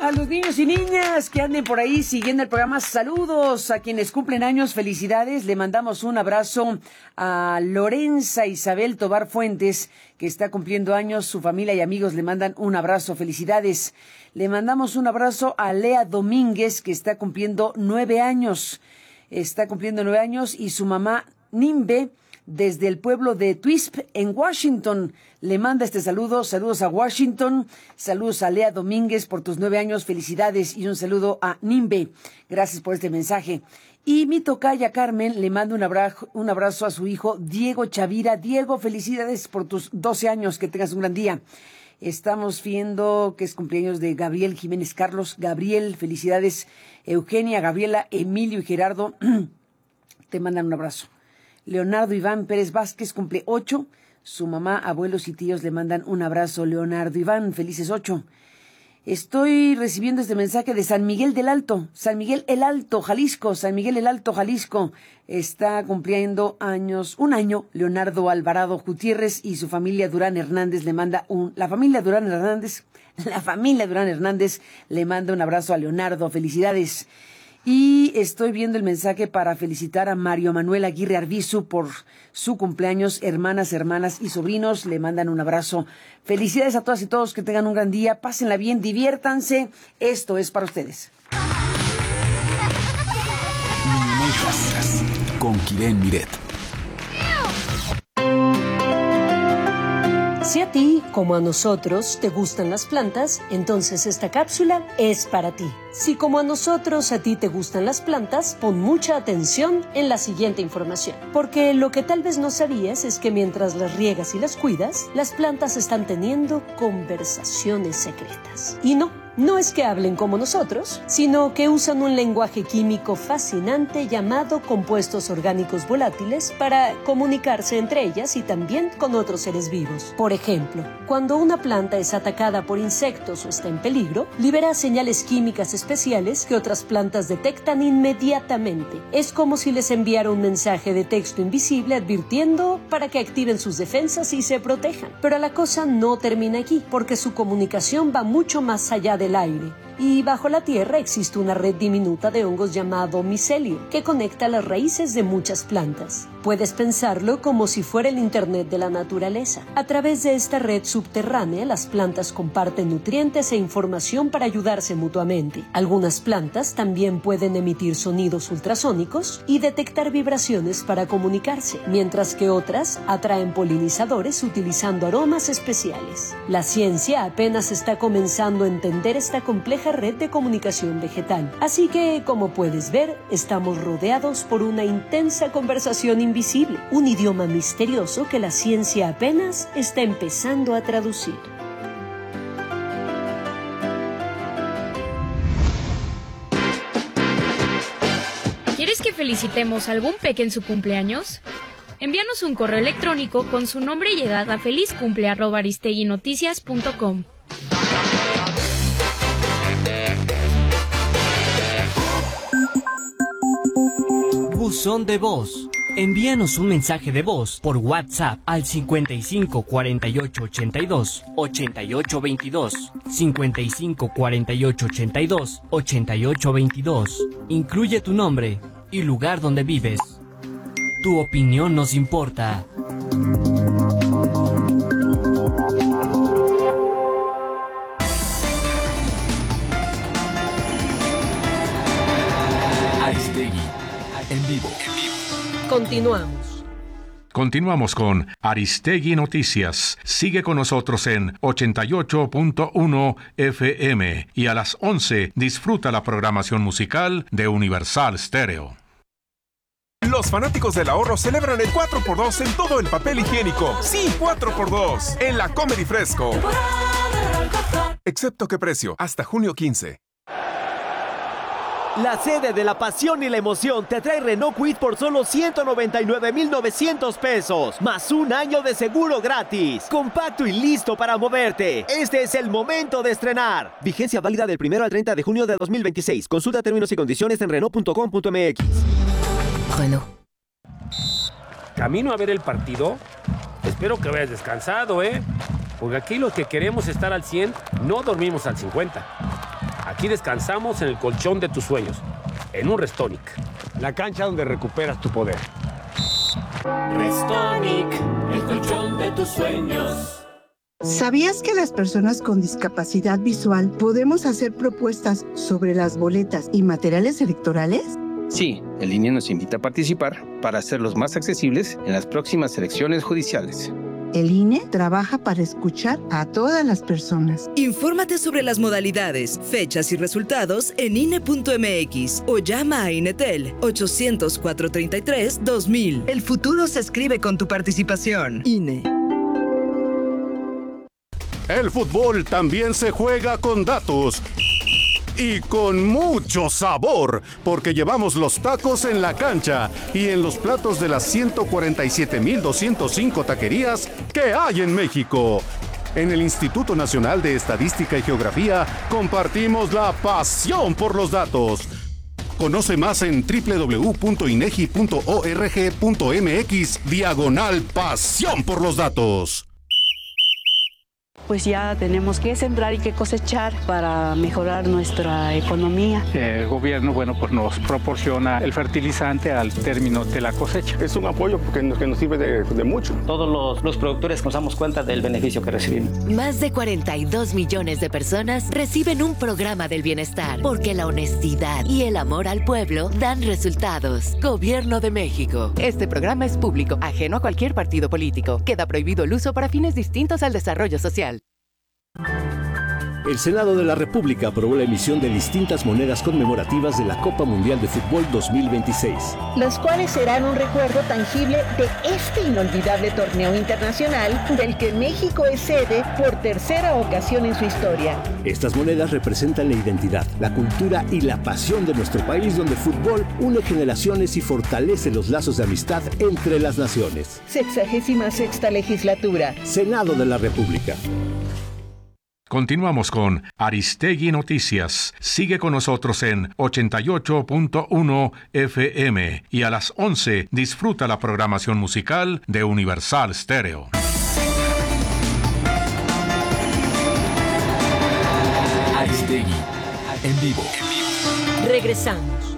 A los niños y niñas que anden por ahí siguiendo el programa, saludos a quienes cumplen años, felicidades. Le mandamos un abrazo a Lorenza Isabel Tobar Fuentes, que está cumpliendo años. Su familia y amigos le mandan un abrazo, felicidades. Le mandamos un abrazo a Lea Domínguez, que está cumpliendo 9 años. Está cumpliendo 9 años y su mamá Nimbe, desde el pueblo de Twisp, en Washington, le manda este saludo. Saludos a Washington, saludos a Lea Domínguez por tus 9 años, felicidades, y un saludo a Nimbe. Gracias por este mensaje. Y mi tocaya Carmen le manda un abrazo a su hijo Diego Chavira. Diego, felicidades por tus 12 años, que tengas un gran día. Estamos viendo que es cumpleaños de Gabriel Jiménez Carlos. Gabriel, felicidades. Eugenia, Gabriela, Emilio y Gerardo te mandan un abrazo. Leonardo Iván Pérez Vázquez cumple 8. Su mamá, abuelos y tíos le mandan un abrazo. Leonardo Iván, felices 8. Estoy recibiendo este mensaje de San Miguel del Alto. San Miguel el Alto, Jalisco. San Miguel el Alto, Jalisco. Está cumpliendo un año. Leonardo Alvarado Gutiérrez y su familia Durán Hernández le manda La familia Durán Hernández le manda un abrazo a Leonardo. Felicidades. Y estoy viendo el mensaje para felicitar a Mario Manuel Aguirre Arbizu por su cumpleaños. Hermanas y sobrinos le mandan un abrazo. Felicidades a todas y todos, que tengan un gran día. Pásenla bien, diviértanse. Esto es para ustedes. Con Keren Miret. Si a ti, como a nosotros, te gustan las plantas, entonces esta cápsula es para ti. Si como a nosotros a ti te gustan las plantas, pon mucha atención en la siguiente información. Porque lo que tal vez no sabías es que mientras las riegas y las cuidas, las plantas están teniendo conversaciones secretas. Y no es que hablen como nosotros, sino que usan un lenguaje químico fascinante llamado compuestos orgánicos volátiles para comunicarse entre ellas y también con otros seres vivos. Por ejemplo, cuando una planta es atacada por insectos o está en peligro, libera señales químicas especiales que otras plantas detectan inmediatamente. Es como si les enviara un mensaje de texto invisible advirtiendo para que activen sus defensas y se protejan. Pero la cosa no termina aquí, porque su comunicación va mucho más allá del aire. Y bajo la tierra existe una red diminuta de hongos llamado micelio, que conecta las raíces de muchas plantas. Puedes pensarlo como si fuera el Internet de la naturaleza. A través de esta red subterránea, las plantas comparten nutrientes e información para ayudarse mutuamente. Algunas plantas también pueden emitir sonidos ultrasónicos y detectar vibraciones para comunicarse, mientras que otras atraen polinizadores utilizando aromas especiales. La ciencia apenas está comenzando a entender esta compleja red de comunicación vegetal. Así que, como puedes ver, estamos rodeados por una intensa conversación invisible, un idioma misterioso que la ciencia apenas está empezando a traducir. ¿Quieres que felicitemos a algún peque en su cumpleaños? Envíanos un correo electrónico con su nombre y edad a felizcumple@aristeguinoticias.com. Buzón de voz. Envíanos un mensaje de voz por WhatsApp al 55 48 82 88 22, 55 48 82 88 22. Incluye tu nombre y lugar donde vives. Tu opinión nos importa. Aristegui, en vivo. Continuamos. Continuamos con Aristegui Noticias. Sigue con nosotros en 88.1 FM y a las 11 disfruta la programación musical de Universal Stereo. Los fanáticos del ahorro celebran el 4x2 en todo el papel higiénico. Sí, 4x2 en la Comedy Fresco. Excepto qué precio, hasta junio 15. La sede de la pasión y la emoción te trae Renault Kwid por solo 199,900 pesos, más un año de seguro gratis. Compacto y listo para moverte. Este es el momento de estrenar. Vigencia válida del 1 al 30 de junio de 2026. Consulta términos y condiciones en Renault.com.mx. Renault. ¿Camino a ver el partido? Espero que vayas descansado, ¿eh? Porque aquí los que queremos estar al 100 no dormimos al 50. Aquí descansamos en el colchón de tus sueños, en un Restonic. La cancha donde recuperas tu poder. Restonic, el colchón de tus sueños. ¿Sabías que las personas con discapacidad visual podemos hacer propuestas sobre las boletas y materiales electorales? Sí, el INE nos invita a participar para hacerlos más accesibles en las próximas elecciones judiciales. El INE trabaja para escuchar a todas las personas. Infórmate sobre las modalidades, fechas y resultados en INE.mx o llama a INETEL 800-433-2000. El futuro se escribe con tu participación. INE. El fútbol también se juega con datos. Y con mucho sabor, porque llevamos los tacos en la cancha y en los platos de las 147,205 taquerías que hay en México. En el Instituto Nacional de Estadística y Geografía compartimos la pasión por los datos. Conoce más en www.inegi.org.mx/pasión por los datos. Pues ya tenemos que sembrar y que cosechar para mejorar nuestra economía. El gobierno, pues nos proporciona el fertilizante al término de la cosecha. Es un apoyo que nos sirve de mucho. Todos los productores nos damos cuenta del beneficio que recibimos. Más de 42 millones de personas reciben un programa del bienestar, porque la honestidad y el amor al pueblo dan resultados. Gobierno de México. Este programa es público, ajeno a cualquier partido político. Queda prohibido el uso para fines distintos al desarrollo social. El Senado de la República aprobó la emisión de distintas monedas conmemorativas de la Copa Mundial de Fútbol 2026. Los cuales serán un recuerdo tangible de este inolvidable torneo internacional del que México es sede por tercera ocasión en su historia. Estas monedas representan la identidad, la cultura y la pasión de nuestro país, donde el fútbol une generaciones y fortalece los lazos de amistad entre las naciones. 66ª legislatura. Senado de la República. Continuamos con Aristegui Noticias. Sigue con nosotros en 88.1 FM y a las 11 disfruta la programación musical de Universal Stereo. Aristegui, en vivo. Regresamos.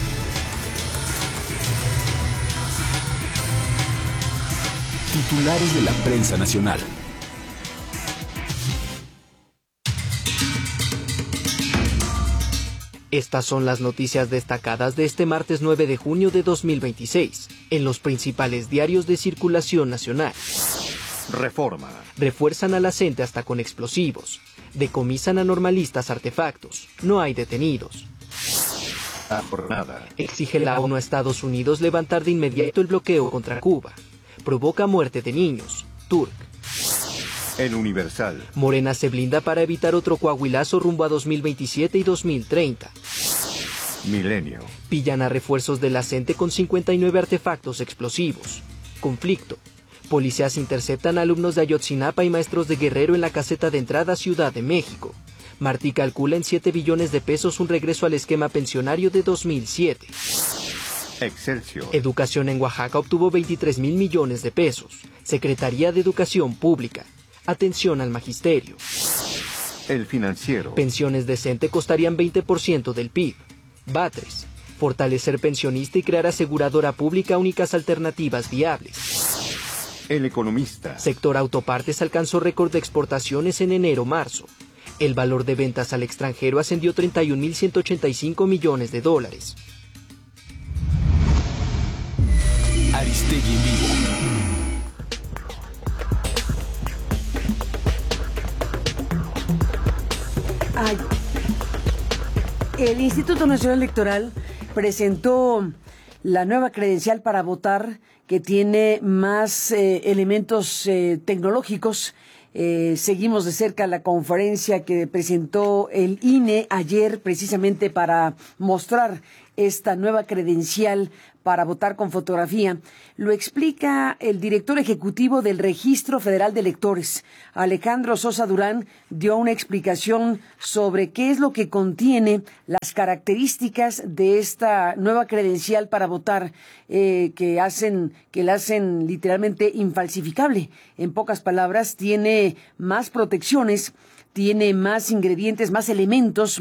Titulares de la prensa nacional. Estas son las noticias destacadas de este martes 9 de junio de 2026, en los principales diarios de circulación nacional. Reforma. Refuerzan a la CENTE hasta con explosivos. Decomisan a normalistas artefactos. No hay detenidos. Jornada. Exige la ONU a Estados Unidos levantar de inmediato el bloqueo contra Cuba. Provoca muerte de niños. Turk. El Universal. Morena se blinda para evitar otro coahuilazo rumbo a 2027 y 2030. Milenio. Pillan a refuerzos de la CENTE con 59 artefactos explosivos. Conflicto. Policías interceptan a alumnos de Ayotzinapa y maestros de Guerrero en la caseta de entrada Ciudad de México. Martí calcula en 7 billones de pesos un regreso al esquema pensionario de 2007. Excelsior. Educación en Oaxaca obtuvo 23 mil millones de pesos. Secretaría de Educación Pública. Atención al magisterio. El Financiero. Pensiones de CENTE costarían 20% del PIB. Batres. Fortalecer pensionista y crear aseguradora pública, únicas alternativas viables. El Economista. Sector autopartes alcanzó récord de exportaciones en enero-marzo. El valor de ventas al extranjero ascendió 31.185 millones de dólares. Aristegui en vivo. El Instituto Nacional Electoral presentó la nueva credencial para votar, que tiene más elementos tecnológicos. Seguimos de cerca la conferencia que presentó el INE ayer, precisamente para mostrar esta nueva credencial para votar con fotografía. Lo explica el director ejecutivo del Registro Federal de Electores, Alejandro Sosa Durán. Dio una explicación sobre qué es lo que contiene, las características de esta nueva credencial para votar, que la hacen literalmente infalsificable. En pocas palabras, tiene más protecciones, tiene más ingredientes, más elementos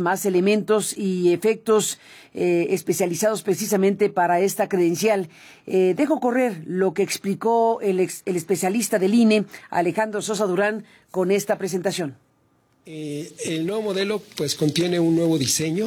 y efectos especializados precisamente para esta credencial. Dejo correr lo que explicó el especialista del INE, Alejandro Sosa Durán, con esta presentación. El nuevo modelo pues contiene un nuevo diseño.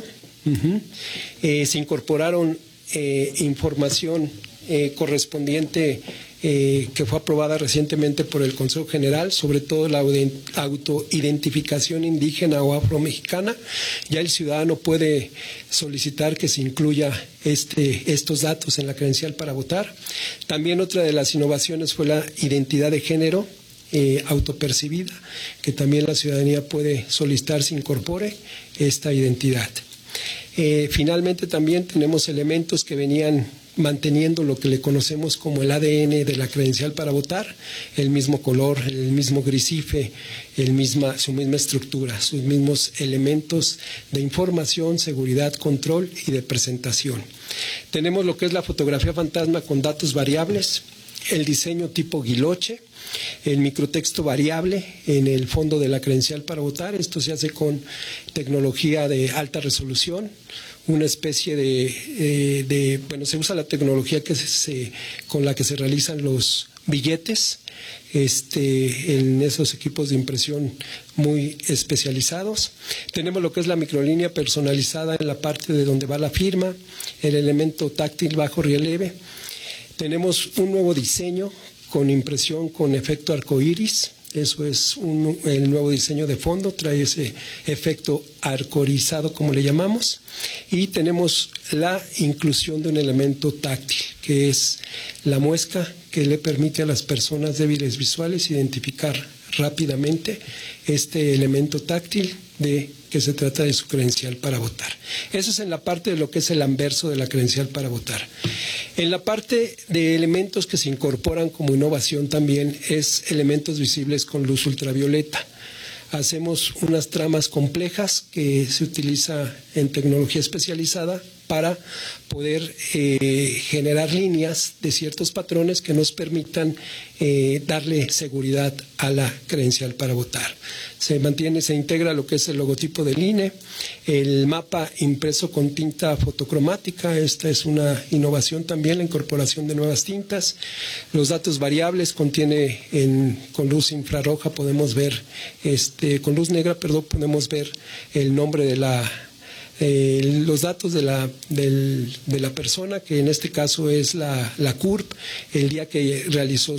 Se incorporaron información correspondiente que fue aprobada recientemente por el Consejo General, sobre todo la autoidentificación indígena o afromexicana. Ya el ciudadano puede solicitar que se incluya estos datos en la credencial para votar. También otra de las innovaciones fue la identidad de género autopercibida, que también la ciudadanía puede solicitar se incorpore esta identidad. Finalmente también tenemos elementos que venían manteniendo lo que le conocemos como el ADN de la credencial para votar, el mismo color, el mismo grisife, su misma estructura, sus mismos elementos de información, seguridad, control y de presentación. Tenemos lo que es la fotografía fantasma con datos variables, el diseño tipo guiloche, el microtexto variable en el fondo de la credencial para votar. Esto se hace con tecnología de alta resolución, una especie se usa la tecnología con la que se realizan los billetes en esos equipos de impresión muy especializados. Tenemos lo que es la microlínea personalizada en la parte de donde va la firma, el elemento táctil bajo relieve. Tenemos un nuevo diseño con impresión con efecto arcoíris. Eso es el nuevo diseño de fondo, trae ese efecto arcoirizado como le llamamos, y tenemos la inclusión de un elemento táctil, que es la muesca que le permite a las personas débiles visuales identificar rápidamente este elemento táctil de que se trata de su credencial para votar. Eso es en la parte de lo que es el anverso de la credencial para votar. En la parte de elementos que se incorporan como innovación también es elementos visibles con luz ultravioleta. Hacemos unas tramas complejas que se utiliza en tecnología especializada para poder generar líneas de ciertos patrones que nos permitan darle seguridad a la credencial para votar. Se integra lo que es el logotipo del INE, el mapa impreso con tinta fotocromática. Esta es una innovación también, la incorporación de nuevas tintas. Los datos variables contiene con luz infrarroja podemos ver, con luz negra, podemos ver el nombre de los datos de la persona, que en este caso es la CURP, el día que realizó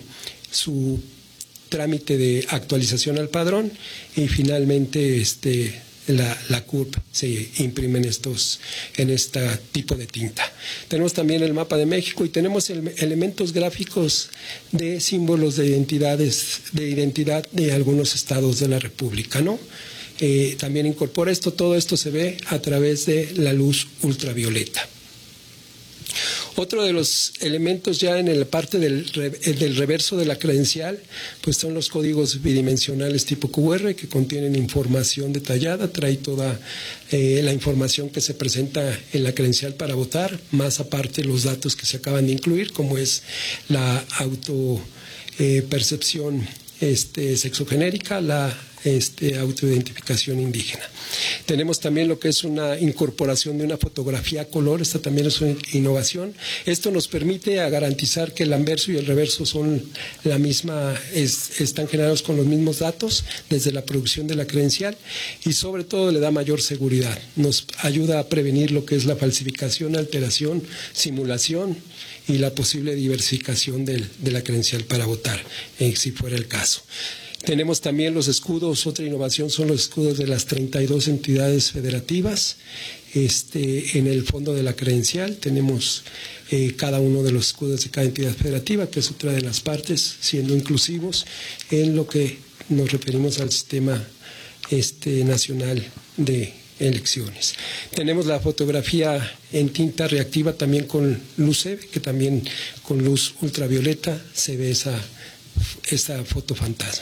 su trámite de actualización al padrón, y finalmente la CURP se imprime en este tipo de tinta. Tenemos también el mapa de México y tenemos elementos gráficos de símbolos de identidad de algunos estados de la República, ¿no? También incorpora todo esto se ve a través de la luz ultravioleta. Otro de los elementos ya en la parte del reverso de la credencial, pues son los códigos bidimensionales tipo QR que contienen información detallada, trae toda la información que se presenta en la credencial para votar, más aparte los datos que se acaban de incluir, como es la autopercepción sexogenérica, la autoidentificación indígena. Tenemos también lo que es una incorporación de una fotografía a color. Esta también es una innovación. Esto nos permite garantizar que el anverso y el reverso son la misma, están generados con los mismos datos desde la producción de la credencial, y sobre todo le da mayor seguridad. Nos ayuda a prevenir lo que es la falsificación, alteración, simulación y la posible diversificación de la credencial para votar, si fuera el caso. Tenemos también los escudos. Otra innovación son los escudos de las 32 entidades federativas. En el fondo de la credencial tenemos cada uno de los escudos de cada entidad federativa, que es otra de las partes, siendo inclusivos en lo que nos referimos al sistema nacional de elecciones. Tenemos la fotografía en tinta reactiva también con luz UV, que también con luz ultravioleta se ve esa foto fantasma.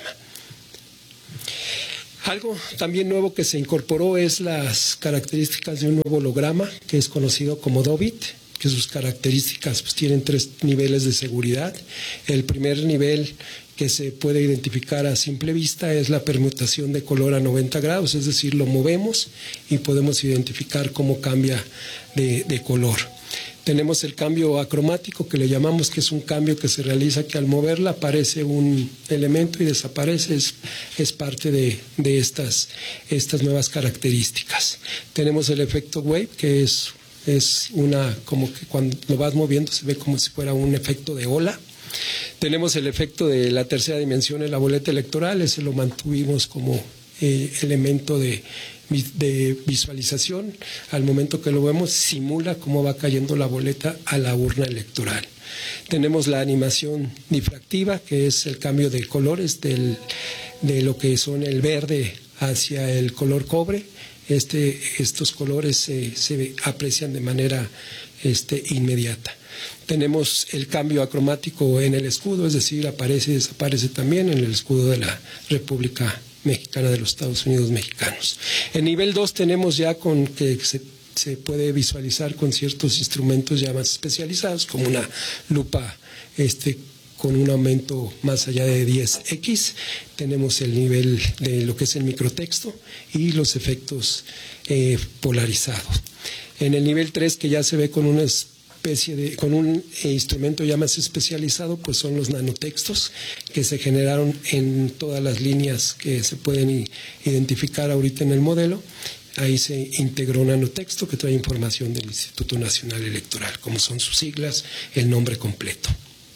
Algo también nuevo que se incorporó es las características de un nuevo holograma que es conocido como DOBIT, que sus características tienen 3 niveles de seguridad. El primer nivel que se puede identificar a simple vista es la permutación de color a 90 grados, es decir, lo movemos y podemos identificar cómo cambia de color. Tenemos el cambio acromático, que le llamamos, que es un cambio que se realiza que al moverla aparece un elemento y desaparece, es parte de estas nuevas características. Tenemos el efecto wave, que es como que cuando lo vas moviendo se ve como si fuera un efecto de ola. Tenemos el efecto de la tercera dimensión en la boleta electoral, ese lo mantuvimos como elemento de visualización. Al momento que lo vemos, simula cómo va cayendo la boleta a la urna electoral. Tenemos la animación difractiva, que es el cambio de colores de lo que son el verde hacia el color cobre. Estos colores se aprecian de manera inmediata. Tenemos el cambio acromático en el escudo, es decir, aparece y desaparece también en el escudo de la República Mexicana de los Estados Unidos mexicanos. En nivel 2 tenemos ya con que se puede visualizar con ciertos instrumentos ya más especializados, como una lupa con un aumento más allá de 10x. Tenemos el nivel de lo que es el microtexto y los efectos polarizados. En el nivel 3, que ya se ve con una con un instrumento ya más especializado, pues son los nanotextos que se generaron en todas las líneas que se pueden identificar ahorita en el modelo. Ahí se integró un nanotexto que trae información del Instituto Nacional Electoral, como son sus siglas, el nombre completo.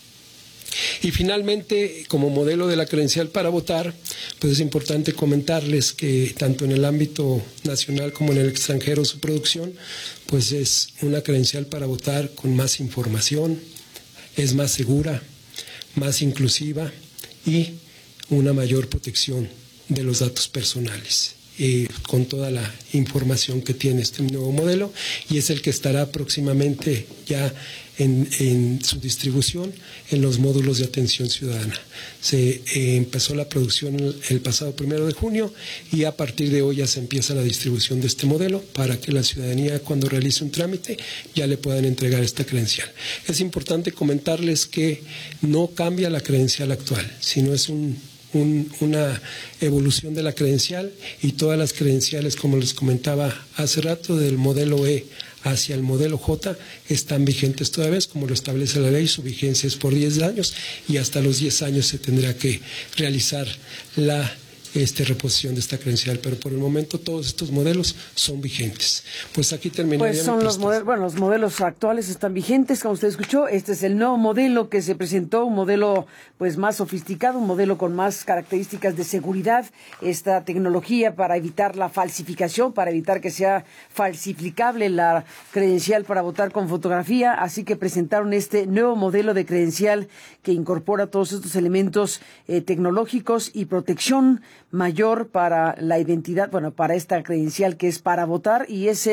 Y finalmente, como modelo de la credencial para votar, pues es importante comentarles que tanto en el ámbito nacional como en el extranjero su producción, pues es una credencial para votar con más información, es más segura, más inclusiva y una mayor protección de los datos personales. Con toda la información que tiene este nuevo modelo, y es el que estará próximamente ya en su distribución en los módulos de atención ciudadana. Se empezó la producción el pasado 1 de junio y a partir de hoy ya se empieza la distribución de este modelo para que la ciudadanía, cuando realice un trámite, ya le puedan entregar esta credencial. Es importante comentarles que no cambia la credencial actual, sino es una evolución de la credencial, y todas las credenciales, como les comentaba hace rato, del modelo E hacia el modelo J están vigentes todavía, como lo establece la ley. Su vigencia es por 10 años y hasta los 10 años se tendrá que realizar la reposición de esta credencial, pero por el momento todos estos modelos son vigentes. Pues aquí terminaría. Pues son los modelos actuales están vigentes, como usted escuchó. Este es el nuevo modelo que se presentó, un modelo pues más sofisticado, un modelo con más características de seguridad, esta tecnología para evitar la falsificación, para evitar que sea falsificable la credencial para votar con fotografía. Así que presentaron este nuevo modelo de credencial que incorpora todos estos elementos tecnológicos y protección mayor para la identidad, para esta credencial que es para votar, y es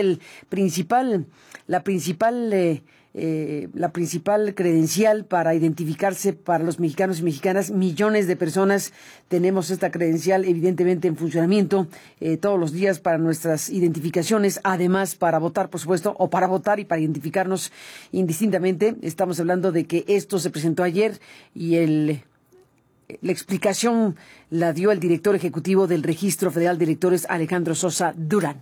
la principal credencial para identificarse para los mexicanos y mexicanas. Millones de personas tenemos esta credencial evidentemente en funcionamiento todos los días para nuestras identificaciones, además para votar, por supuesto, o para votar y para identificarnos indistintamente. Estamos hablando de que esto se presentó ayer y la explicación la dio el director ejecutivo del Registro Federal de Electores, Alejandro Sosa Durán.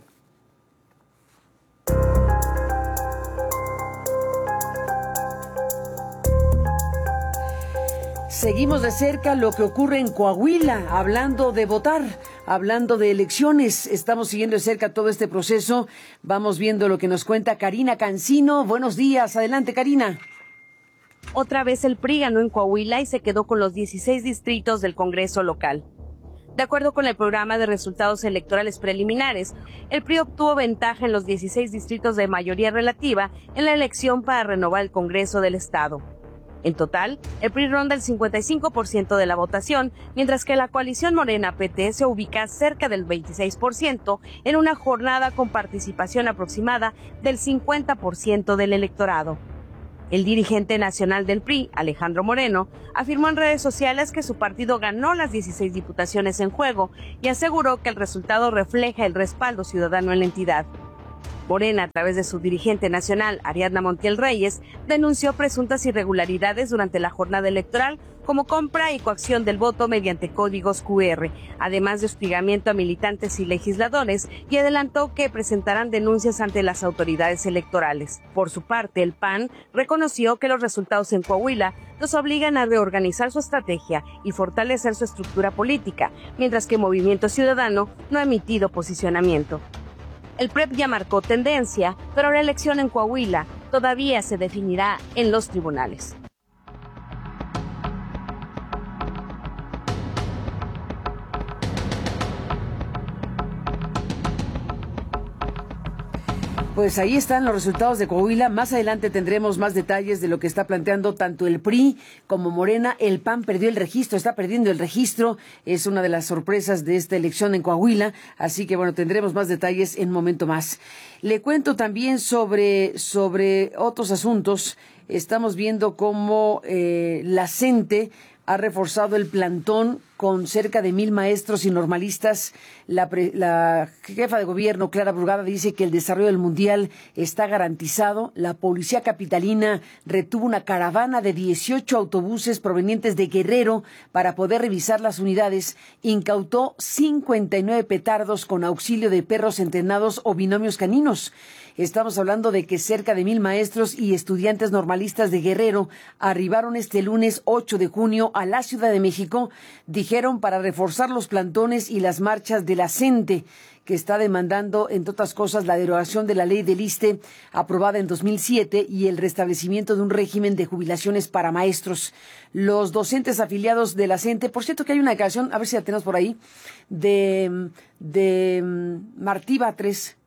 Seguimos de cerca lo que ocurre en Coahuila, hablando de votar, hablando de elecciones. Estamos siguiendo de cerca todo este proceso. Vamos viendo lo que nos cuenta Karina Cancino. Buenos días. Adelante, Karina. Otra vez el PRI ganó en Coahuila y se quedó con los 16 distritos del Congreso local. De acuerdo con el programa de resultados electorales preliminares, el PRI obtuvo ventaja en los 16 distritos de mayoría relativa en la elección para renovar el Congreso del Estado. En total, el PRI ronda el 55% de la votación, mientras que la coalición Morena-PT se ubica cerca del 26% en una jornada con participación aproximada del 50% del electorado. El dirigente nacional del PRI, Alejandro Moreno, afirmó en redes sociales que su partido ganó las 16 diputaciones en juego y aseguró que el resultado refleja el respaldo ciudadano en la entidad. Morena, a través de su dirigente nacional, Ariadna Montiel Reyes, denunció presuntas irregularidades durante la jornada electoral, como compra y coacción del voto mediante códigos QR, además de hostigamiento a militantes y legisladores, y adelantó que presentarán denuncias ante las autoridades electorales. Por su parte, el PAN reconoció que los resultados en Coahuila los obligan a reorganizar su estrategia y fortalecer su estructura política, mientras que Movimiento Ciudadano no ha emitido posicionamiento. El PREP ya marcó tendencia, pero la elección en Coahuila todavía se definirá en los tribunales. Pues ahí están los resultados de Coahuila. Más adelante tendremos más detalles de lo que está planteando tanto el PRI como Morena. El PAN perdió el registro, está perdiendo el registro. Es una de las sorpresas de esta elección en Coahuila. Así que bueno, tendremos más detalles en un momento más. Le cuento también sobre otros asuntos. Estamos viendo cómo la CENTE ha reforzado el plantón con cerca de 1,000 maestros y normalistas. La jefa de gobierno, Clara Brugada, dice que el desarrollo del Mundial está garantizado. La policía capitalina retuvo una caravana de 18 autobuses provenientes de Guerrero para poder revisar las unidades. Incautó 59 petardos con auxilio de perros entrenados o binomios caninos. Estamos hablando de que cerca de 1,000 maestros y estudiantes normalistas de Guerrero arribaron este lunes 8 de junio a la Ciudad de México, dijeron, para reforzar los plantones y las marchas de la CENTE, que está demandando, entre otras cosas, la derogación de la ley del ISSSTE aprobada en 2007 y el restablecimiento de un régimen de jubilaciones para maestros. Los docentes afiliados de la CENTE, por cierto que hay una declaración, a ver si la tenemos por ahí, de Martí Batres,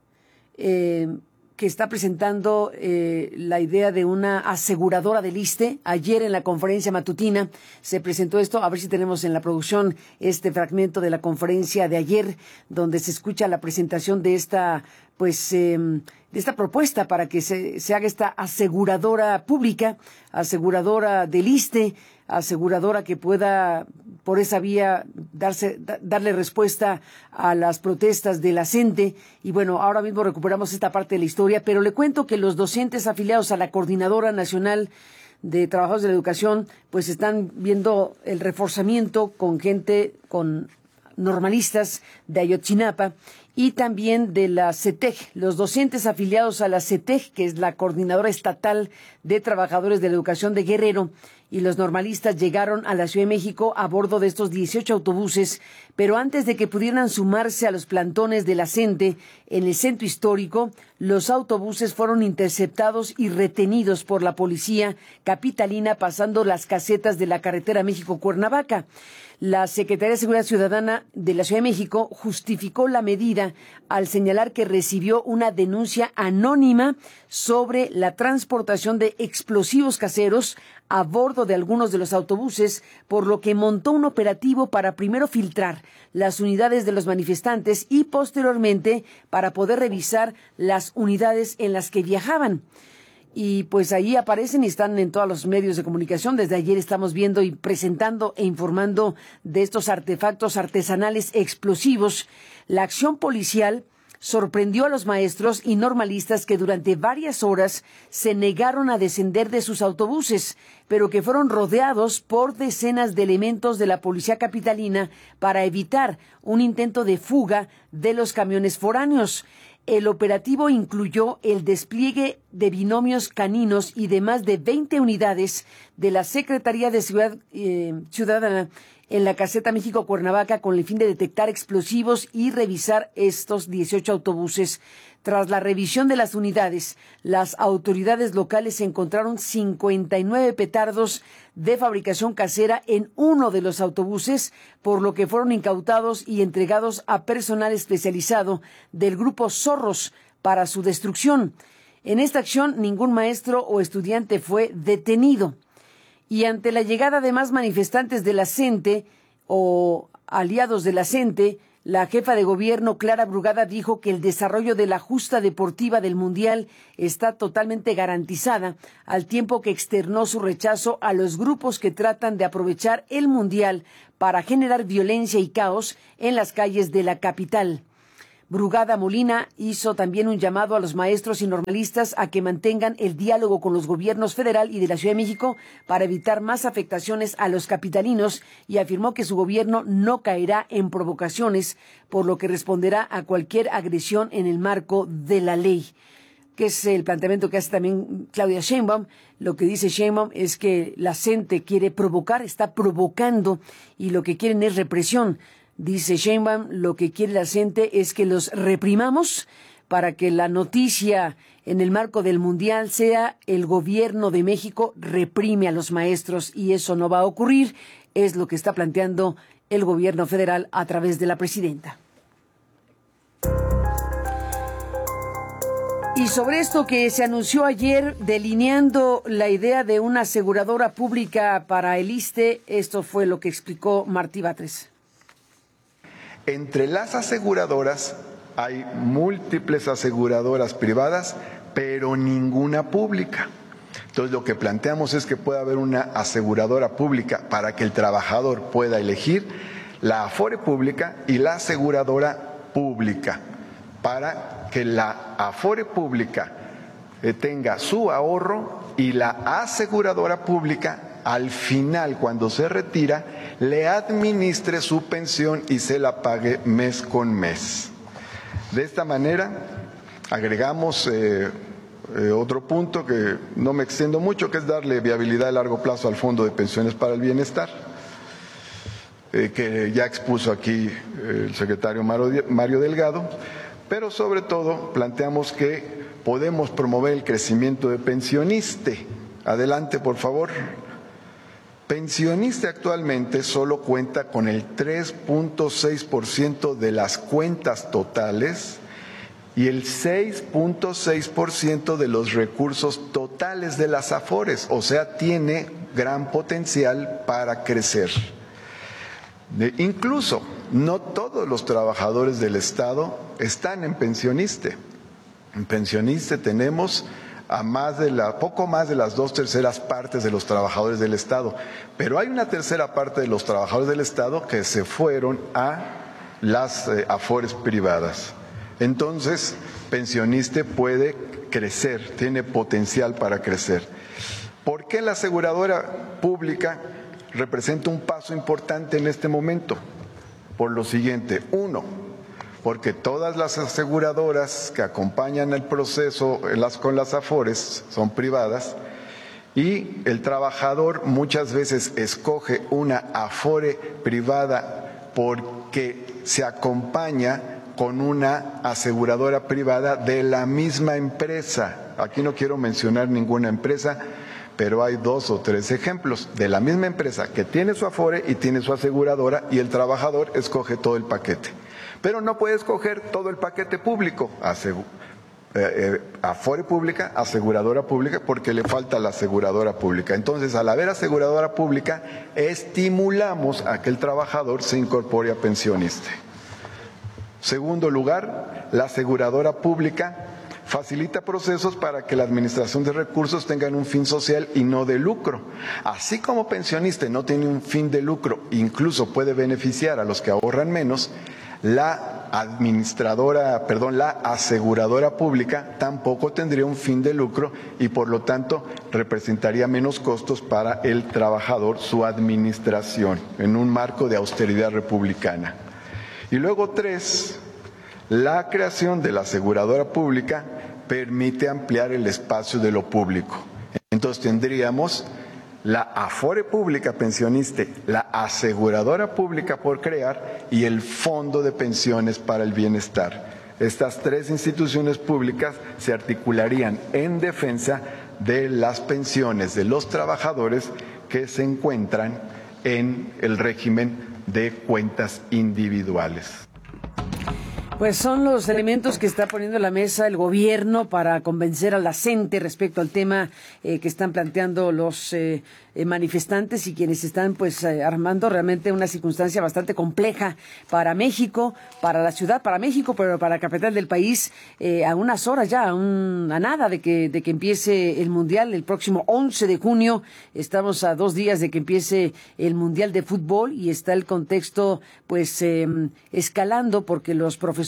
que está presentando la idea de una aseguradora del ISSSTE. Ayer en la conferencia matutina se presentó esto. A ver si tenemos en la producción este fragmento de la conferencia de ayer, donde se escucha la presentación de esta, de esta propuesta para que se haga esta aseguradora pública, aseguradora del ISSSTE, aseguradora que pueda por esa vía darle respuesta a las protestas de la CENTE. Y bueno, ahora mismo recuperamos esta parte de la historia, pero le cuento que los docentes afiliados a la Coordinadora Nacional de Trabajadores de la Educación pues están viendo el reforzamiento con normalistas de Ayotzinapa y también de la CETEG. Los docentes afiliados a la CETEG, que es la Coordinadora Estatal de Trabajadores de la Educación de Guerrero, y los normalistas llegaron a la Ciudad de México a bordo de estos 18 autobuses, pero antes de que pudieran sumarse a los plantones de la CENTE en el centro histórico, los autobuses fueron interceptados y retenidos por la policía capitalina pasando las casetas de la carretera México-Cuernavaca. La Secretaría de Seguridad Ciudadana de la Ciudad de México justificó la medida al señalar que recibió una denuncia anónima sobre la transportación de explosivos caseros a bordo de algunos de los autobuses, por lo que montó un operativo para primero filtrar las unidades de los manifestantes y posteriormente para poder revisar las unidades en las que viajaban. Y pues ahí aparecen y están en todos los medios de comunicación. Desde ayer estamos viendo y presentando e informando de estos artefactos artesanales explosivos. La acción policial sorprendió a los maestros y normalistas que durante varias horas se negaron a descender de sus autobuses, pero que fueron rodeados por decenas de elementos de la policía capitalina para evitar un intento de fuga de los camiones foráneos. El operativo incluyó el despliegue de binomios caninos y de más de 20 unidades de la Secretaría de Seguridad Ciudadana en la caseta México-Cuernavaca con el fin de detectar explosivos y revisar estos 18 autobuses. Tras la revisión de las unidades, las autoridades locales encontraron 59 petardos de fabricación casera en uno de los autobuses, por lo que fueron incautados y entregados a personal especializado del grupo Zorros para su destrucción. En esta acción, ningún maestro o estudiante fue detenido. Y ante la llegada de más manifestantes de la CENTE o aliados de la CENTE, la jefa de gobierno, Clara Brugada, dijo que el desarrollo de la justa deportiva del Mundial está totalmente garantizada, al tiempo que externó su rechazo a los grupos que tratan de aprovechar el Mundial para generar violencia y caos en las calles de la capital. Brugada Molina hizo también un llamado a los maestros y normalistas a que mantengan el diálogo con los gobiernos federal y de la Ciudad de México para evitar más afectaciones a los capitalinos y afirmó que su gobierno no caerá en provocaciones, por lo que responderá a cualquier agresión en el marco de la ley, que es el planteamiento que hace también Claudia Sheinbaum. Lo que dice Sheinbaum es que la gente quiere provocar, está provocando y lo que quieren es represión. Dice Sheinbaum, lo que quiere la gente es que los reprimamos para que la noticia en el marco del Mundial sea el gobierno de México reprime a los maestros y eso no va a ocurrir, es lo que está planteando el gobierno federal a través de la presidenta. Y sobre esto que se anunció ayer, delineando la idea de una aseguradora pública para el ISSSTE, esto fue lo que explicó Martí Batres. Entre las aseguradoras hay múltiples aseguradoras privadas, pero ninguna pública. Entonces lo que planteamos es que pueda haber una aseguradora pública para que el trabajador pueda elegir la Afore pública y la aseguradora pública, para que la Afore pública tenga su ahorro y la aseguradora pública al final, cuando se retira, le administre su pensión y se la pague mes con mes. De esta manera, agregamos otro punto que no me extiendo mucho, que es darle viabilidad a largo plazo al Fondo de Pensiones para el Bienestar, que ya expuso aquí el secretario Mario Delgado, pero sobre todo planteamos que podemos promover el crecimiento de Pensioniste. Adelante, por favor. Pensioniste actualmente solo cuenta con el 3.6% de las cuentas totales y el 6.6% de los recursos totales de las Afores, o sea, tiene gran potencial para crecer. Incluso, no todos los trabajadores del Estado están en Pensioniste. En Pensioniste tenemos a poco más de las 2/3 partes de los trabajadores del Estado, pero hay una tercera parte de los trabajadores del Estado que se fueron a las Afores privadas. Entonces, Pensioniste puede crecer, tiene potencial para crecer. ¿Por qué la aseguradora pública representa un paso importante en este momento? Por lo siguiente: uno, porque todas las aseguradoras que acompañan el proceso con las Afores son privadas y el trabajador muchas veces escoge una Afore privada porque se acompaña con una aseguradora privada de la misma empresa. Aquí no quiero mencionar ninguna empresa, pero hay 2 o 3 ejemplos de la misma empresa que tiene su Afore y tiene su aseguradora y el trabajador escoge todo el paquete. Pero no puede escoger todo el paquete público, Afore pública, aseguradora pública, porque le falta la aseguradora pública. Entonces, al haber aseguradora pública, estimulamos a que el trabajador se incorpore a Pensioniste. Segundo lugar, la aseguradora pública facilita procesos para que la administración de recursos tenga un fin social y no de lucro. Así como Pensioniste no tiene un fin de lucro, incluso puede beneficiar a los que ahorran menos, la aseguradora pública tampoco tendría un fin de lucro y por lo tanto representaría menos costos para el trabajador su administración en un marco de austeridad republicana. Y luego 3, la creación de la aseguradora pública permite ampliar el espacio de lo público. Entonces tendríamos la Afore pública Pensioniste, la aseguradora pública por crear y el Fondo de Pensiones para el Bienestar. Estas 3 instituciones públicas se articularían en defensa de las pensiones de los trabajadores que se encuentran en el régimen de cuentas individuales. Pues son los elementos que está poniendo en la mesa el gobierno para convencer a la gente respecto al tema que están planteando los manifestantes y quienes están armando realmente una circunstancia bastante compleja para México, para la ciudad, para México, pero para la capital del país, a unas horas ya, a nada de que empiece el Mundial el próximo 11 de junio. Estamos a 2 días de que empiece el Mundial de Fútbol y está el contexto escalando porque los profesores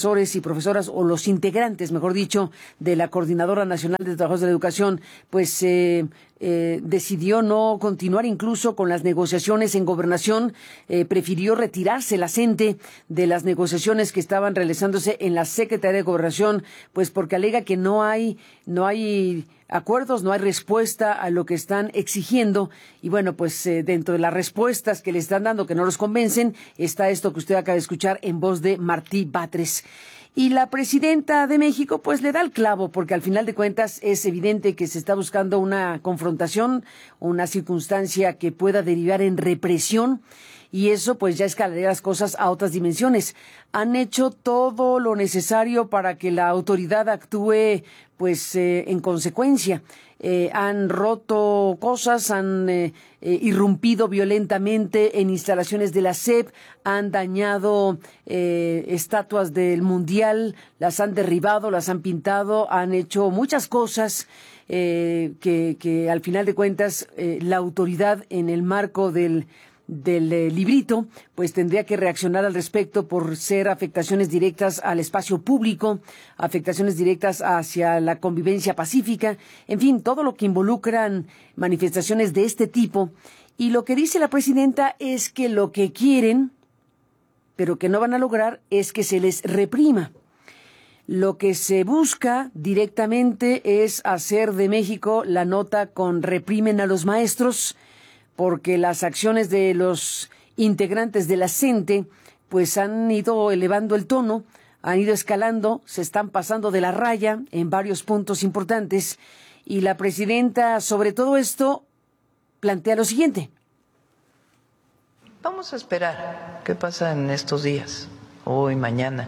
profesores y profesoras, o los integrantes, mejor dicho, de la Coordinadora Nacional de Trabajadores de la Educación, pues decidió no continuar incluso con las negociaciones en Gobernación, prefirió retirarse la CENTE de las negociaciones que estaban realizándose en la Secretaría de Gobernación, pues porque alega que no hay acuerdos, no hay respuesta a lo que están exigiendo. Y bueno, pues dentro de las respuestas que le están dando que no los convencen, está esto que usted acaba de escuchar en voz de Martí Batres. Y la presidenta de México pues le da el clavo, porque al final de cuentas es evidente que se está buscando una confrontación, una circunstancia que pueda derivar en represión, y eso pues ya escalaría las cosas a otras dimensiones. Han hecho todo lo necesario para que la autoridad actúe pues en consecuencia. Han roto cosas, han irrumpido violentamente en instalaciones de la SEP, han dañado estatuas del Mundial, las han derribado, las han pintado, han hecho muchas cosas que al final de cuentas la autoridad, en el marco del librito, pues tendría que reaccionar al respecto por ser afectaciones directas al espacio público, afectaciones directas hacia la convivencia pacífica, en fin, todo lo que involucran manifestaciones de este tipo. Y lo que dice la presidenta es que lo que quieren, pero que no van a lograr, es que se les reprima. Lo que se busca directamente es hacer de México la nota con reprimen a los maestros, porque las acciones de los integrantes de la CENTE pues han ido elevando el tono, han ido escalando, se están pasando de la raya en varios puntos importantes, y la presidenta sobre todo esto plantea lo siguiente. Vamos a esperar qué pasa en estos días, hoy, mañana.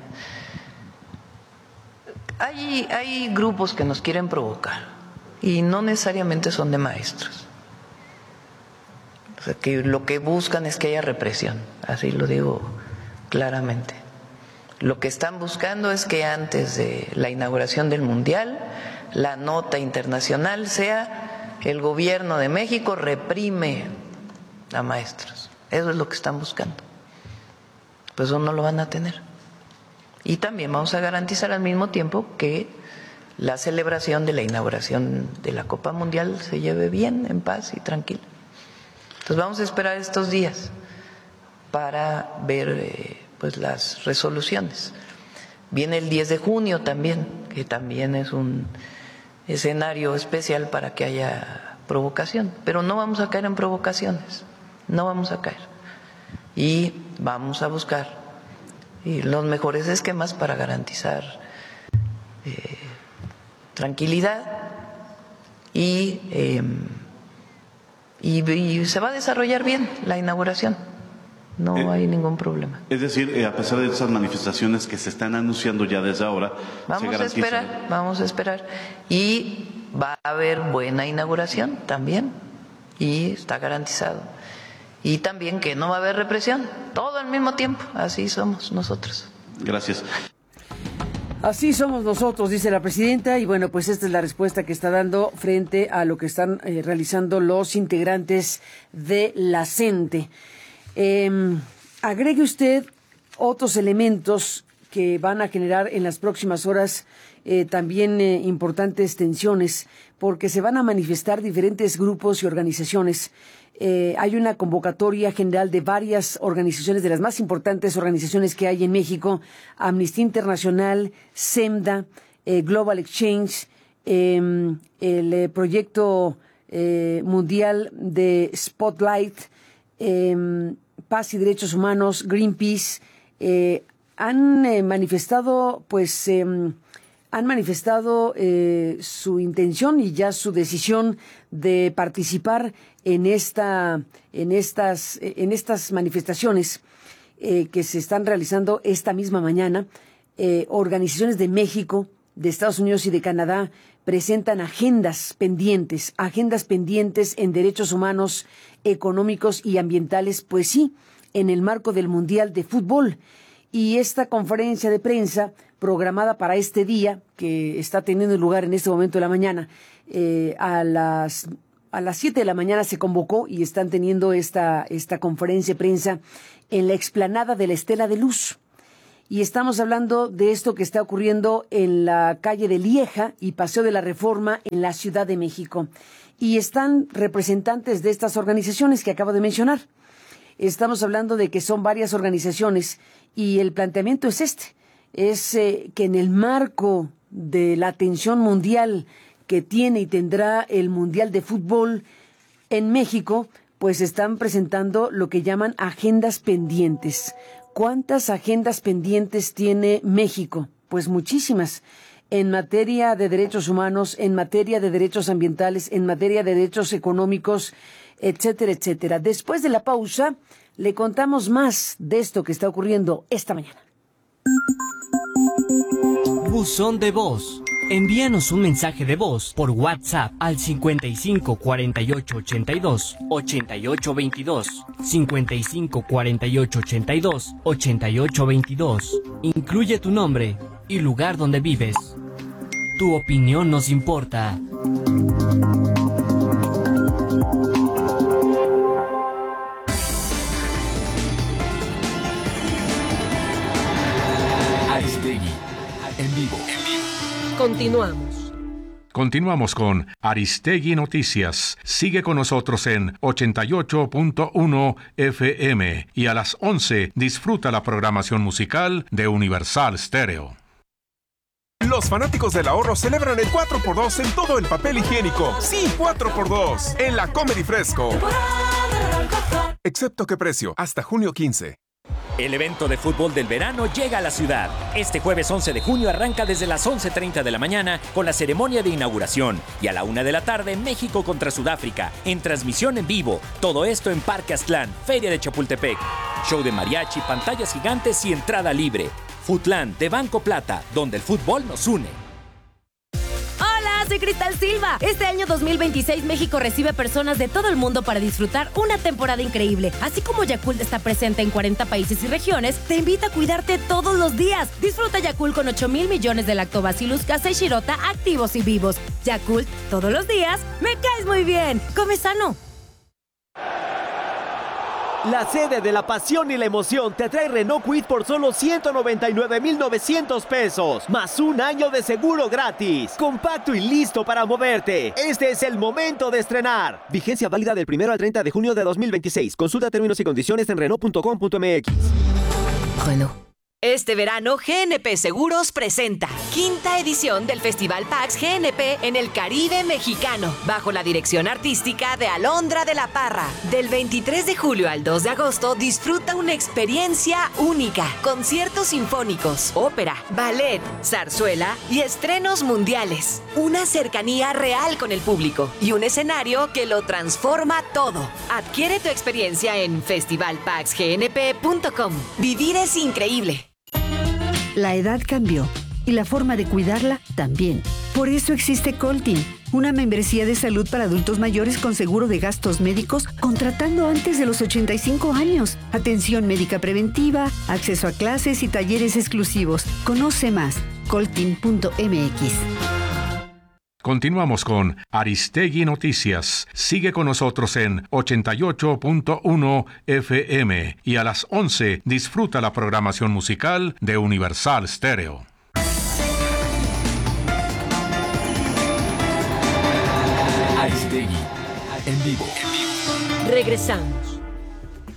Hay grupos que nos quieren provocar y no necesariamente son de maestros. O sea, que lo que buscan es que haya represión, así lo digo claramente. Lo que están buscando es que antes de la inauguración del Mundial, la nota internacional sea: el gobierno de México reprime a maestros. Eso es lo que están buscando. Pues eso no lo van a tener. Y también vamos a garantizar al mismo tiempo que la celebración de la inauguración de la Copa Mundial se lleve bien, en paz y tranquila. Entonces vamos a esperar estos días para ver pues las resoluciones. Viene el 10 de junio también, que también es un escenario especial para que haya provocación, pero no vamos a caer en provocaciones, no vamos a caer. Y vamos a buscar los mejores esquemas para garantizar tranquilidad y se va a desarrollar bien la inauguración. No hay ningún problema. Es decir, a pesar de esas manifestaciones que se están anunciando ya desde ahora, vamos a esperar. Y va a haber buena inauguración también, y está garantizado. Y también que no va a haber represión, todo al mismo tiempo. Así somos nosotros. Gracias. Así somos nosotros, dice la presidenta, y bueno, pues esta es la respuesta que está dando frente a lo que están realizando los integrantes de la CENTE. Agregue usted otros elementos que van a generar en las próximas horas también importantes tensiones, porque se van a manifestar diferentes grupos y organizaciones. Hay una convocatoria general de varias organizaciones, de las más importantes organizaciones que hay en México: Amnistía Internacional, SEMDA, Global Exchange, el proyecto mundial de Spotlight, Paz y Derechos Humanos, Greenpeace. Han manifestado su intención y ya su decisión de participar en estas manifestaciones que se están realizando esta misma mañana. Organizaciones de México, de Estados Unidos y de Canadá presentan agendas pendientes en derechos humanos, económicos y ambientales, pues sí, en el marco del Mundial de Fútbol. Y esta conferencia de prensa programada para este día, que está teniendo lugar en este momento de la mañana, a las 7 de la mañana se convocó, y están teniendo esta conferencia de prensa en la explanada de la Estela de Luz. Y estamos hablando de esto que está ocurriendo en la calle de Lieja y Paseo de la Reforma en la Ciudad de México. Y están representantes de estas organizaciones que acabo de mencionar. Estamos hablando de que son varias organizaciones y el planteamiento es que en el marco de la atención mundial que tiene y tendrá el Mundial de Fútbol en México, pues están presentando lo que llaman agendas pendientes. ¿Cuántas agendas pendientes tiene México? Pues muchísimas. En materia de derechos humanos, en materia de derechos ambientales, en materia de derechos económicos, etcétera, etcétera. Después de la pausa, le contamos más de esto que está ocurriendo esta mañana. Buzón de voz. Envíanos un mensaje de voz por WhatsApp al 55 48 82 88 22, 55 48 82 88 22. Incluye tu nombre y lugar donde vives. Tu opinión nos importa. Aristegui, en vivo. Continuamos con Aristegui Noticias. Sigue con nosotros en 88.1 FM y a las 11 disfruta la programación musical de Universal Stereo. Los fanáticos del ahorro celebran el 4x2 en todo el papel higiénico. Sí, 4x2 en la Comedy Fresco. Excepto qué precio, hasta junio 15. El evento de fútbol del verano llega a la ciudad. Este jueves 11 de junio arranca desde las 11:30 de la mañana con la ceremonia de inauguración y a la 1 de la tarde México contra Sudáfrica en transmisión en vivo. Todo esto en Parque Aztlán, Feria de Chapultepec. Show de mariachi, pantallas gigantes y entrada libre. Futlan de Banco Plata, donde el fútbol nos une. Hola, soy Cristal Silva. Este año 2026 México recibe personas de todo el mundo para disfrutar una temporada increíble. Así como Yakult está presente en 40 países y regiones, te invita a cuidarte todos los días. Disfruta Yakult con 8,000 millones de Lactobacillus casei shirota activos y vivos. Yakult, todos los días, me caes muy bien. Come sano. La sede de la pasión y la emoción te trae Renault Kwid por solo 199,900 pesos, más un año de seguro gratis. Compacto y listo para moverte. Este es el momento de estrenar. Vigencia válida del 1 al 30 de junio de 2026. Consulta términos y condiciones en Renault.com.mx. Renault. Este verano, GNP Seguros presenta quinta edición del Festival PAX GNP en el Caribe mexicano, bajo la dirección artística de Alondra de la Parra. Del 23 de julio al 2 de agosto, disfruta una experiencia única. Conciertos sinfónicos, ópera, ballet, zarzuela y estrenos mundiales. Una cercanía real con el público y un escenario que lo transforma todo. Adquiere tu experiencia en festivalpaxgnp.com. Vivir es increíble. La edad cambió y la forma de cuidarla también. Por eso existe Coltin, una membresía de salud para adultos mayores con seguro de gastos médicos contratando antes de los 85 años. Atención médica preventiva, acceso a clases y talleres exclusivos. Conoce más, coltin.mx. Continuamos con Aristegui Noticias. Sigue con nosotros en 88.1 FM y a las 11 disfruta la programación musical de Universal Stereo. Aristegui, en vivo. Regresamos.